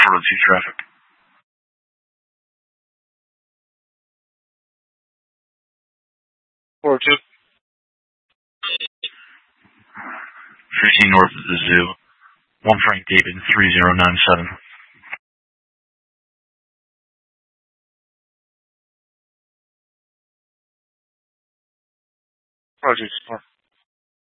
402 traffic. Four two. 15 north of the zoo. 1 Frank David 3097. Roger, 4.